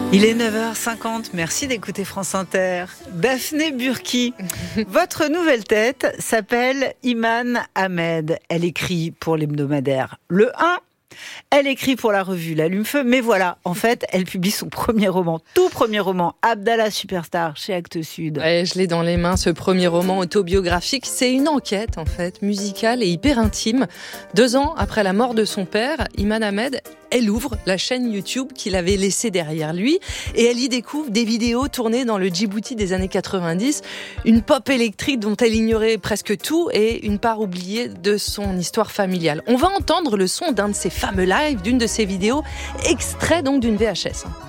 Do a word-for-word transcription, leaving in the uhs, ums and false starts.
Il est neuf heures cinquante, merci d'écouter France Inter. Daphné Burki, votre nouvelle tête s'appelle Iman Ahmed. Elle écrit pour l'hebdomadaire Le un. Elle écrit pour la revue L'Allume-Feu, mais voilà, en fait, elle publie son premier roman, tout premier roman, Abdallah Superstar, chez Actes Sud. Ouais, je l'ai dans les mains, ce premier roman autobiographique. C'est une enquête, en fait, musicale et hyper intime. Deux ans après la mort de son père, Iman Ahmed, elle ouvre la chaîne YouTube qu'il avait laissée derrière lui et elle y découvre des vidéos tournées dans le Djibouti des années quatre-vingt-dix, une pop électrique dont elle ignorait presque tout et une part oubliée de son histoire familiale. On va entendre le son d'un de ses fameux lives, d'une de ses vidéos, extrait donc d'une V H S.